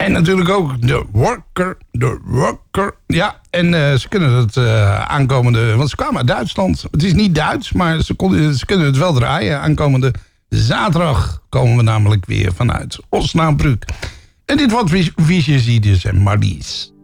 En natuurlijk ook de Worker. Ja, en ze kunnen het aankomende... Want ze kwamen uit Duitsland. Het is niet Duits, maar ze kunnen het wel draaien. Aankomende zaterdag komen we namelijk weer vanuit Osnabrück. En dit wordt Vicious Idiots en Marlies.